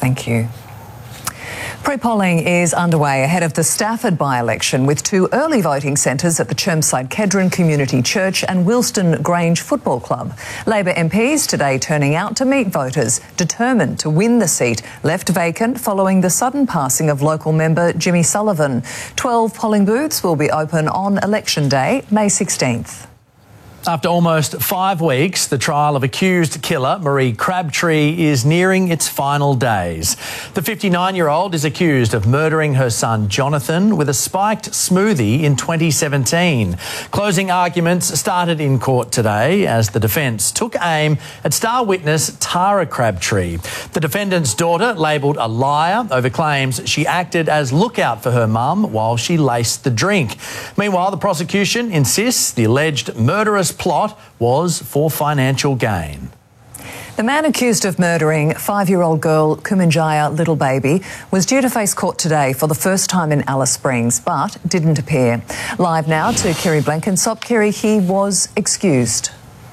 Thank you. Pre-polling is underway ahead of the Stafford by-election, with two early voting centres at the Chermside Kedron Community Church and Wilston Grange Football Club. Labor MPs today turning out to meet voters, determined to win the seat left vacant following the sudden passing of local member Jimmy Sullivan. 12 polling booths will be open on election day, May 16th. After almost 5 weeks, the trial of accused killer Marie Crabtree is nearing its final days. The 59-year-old is accused of murdering her son Jonathan with a spiked smoothie in 2017. Closing arguments started in court today as the defence took aim at star witness Tara Crabtree. The defendant's daughter labelled a liar over claims she acted as lookout for her mum while she laced the drink. Meanwhile, the prosecution insists the alleged murderous plot was for financial gain. The man accused of murdering 5-year-old girl Kumanjaya Little Baby was due to face court today for the first time in Alice Springs, but didn't appear. Live now to Kerry Blenkinsop. Kerry, he was excused.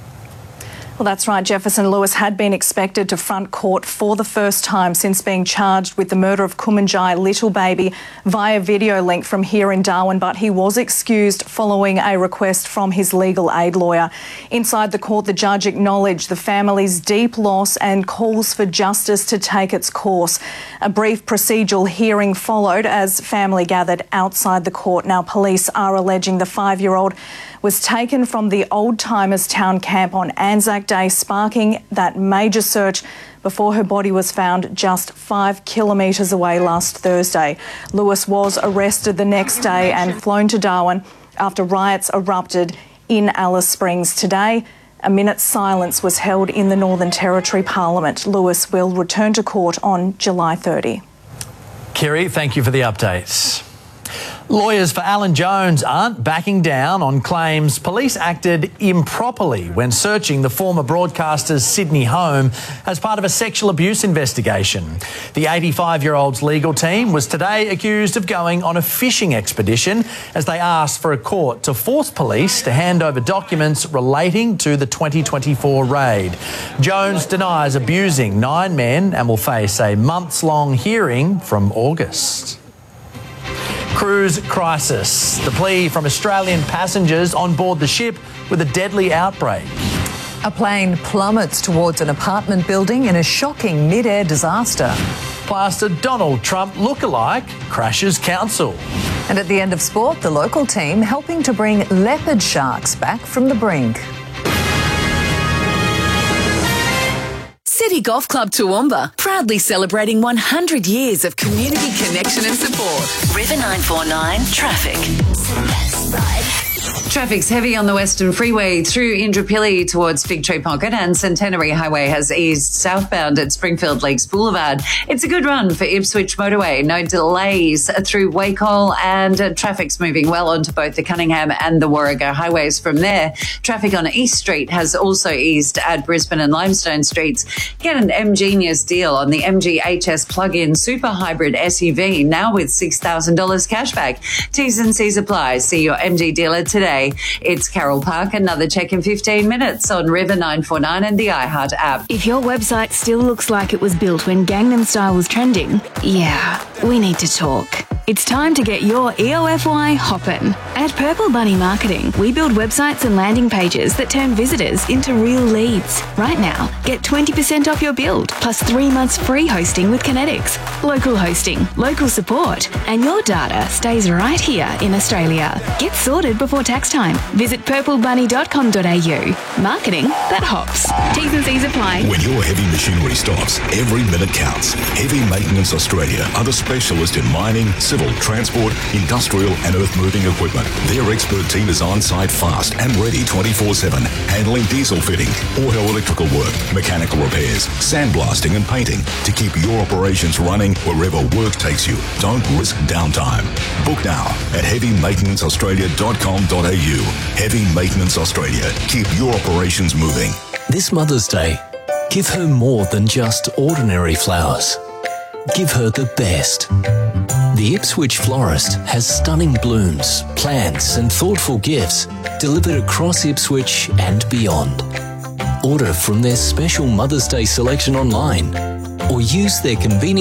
Well, that's right. Jefferson Lewis had been expected to front court for the first time since being charged with the murder of Kumanjaya Little Baby via video link from here in Darwin, but he was excused following a request from his legal aid lawyer. Inside the court, the judge acknowledged the family's deep loss and calls for justice to take its course. A brief procedural hearing followed as family gathered outside the court. Now, police are alleging the 5-year-old was taken from the Old Timers Town camp on Anzac Day, sparking that major search before her body was found just 5 kilometres away last Thursday. Lewis was arrested the next day and flown to Darwin after riots erupted in Alice Springs. Today, a minute's silence was held in the Northern Territory Parliament. Lewis will return to court on July 30. Kerry, thank you for the updates. Lawyers for Alan Jones aren't backing down on claims police acted improperly when searching the former broadcaster's Sydney home as part of a sexual abuse investigation. The 85-year-old's legal team was today accused of going on a fishing expedition as they asked for a court to force police to hand over documents relating to the 2024 raid. Jones denies abusing 9 men and will face a months-long hearing from August. Cruise crisis. The plea from Australian passengers on board the ship with a deadly outbreak. A plane plummets towards an apartment building in a shocking mid-air disaster. Plus, a Donald Trump lookalike crashes council. And at the end of sport, the local team helping to bring leopard sharks back from the brink. City Golf Club Toowoomba, proudly celebrating 100 years of community connection and support. River 949 Traffic. Traffic's heavy on the Western Freeway through Indooroopilly towards Fig Tree Pocket, and Centenary Highway has eased southbound at Springfield Lakes Boulevard. It's a good run for Ipswich Motorway. No delays through Wacol, and traffic's moving well onto both the Cunningham and the Warrego highways from there. Traffic on East Street has also eased at Brisbane and Limestone Streets. Get an MGenius deal on the MG HS plug-in super hybrid SUV, now with $6,000 cashback. T's and C's apply. See your MG dealer today. It's Carol Park. Another check in 15 minutes on River 949 and the iHeart app. If your website still looks like it was built when Gangnam Style was trending, yeah, we need to talk. It's time to get your EOFY hoppin'. At Purple Bunny Marketing, we build websites and landing pages that turn visitors into real leads. Right now, get 20% off your build, plus 3 months free hosting with Kinetics. Local hosting, local support, and your data stays right here in Australia. Get sorted before tax time. Visit purplebunny.com.au. Marketing that hops. T's and C's apply. When your heavy machinery stops, every minute counts. Heavy Maintenance Australia are the specialist in mining, civil, transport, industrial and earth-moving equipment. Their expert team is on-site fast and ready 24/7, handling diesel fitting, auto electrical work, mechanical repairs, sandblasting and painting to keep your operations running wherever work takes you. Don't risk downtime. Book now at heavymaintenanceaustralia.com.au. Heavy Maintenance Australia. Keep your operations moving. This Mother's Day, give her more than just ordinary flowers. Give her the best. The Ipswich florist has stunning blooms, plants and thoughtful gifts delivered across Ipswich and beyond. Order from their special Mother's Day selection online or use their convenient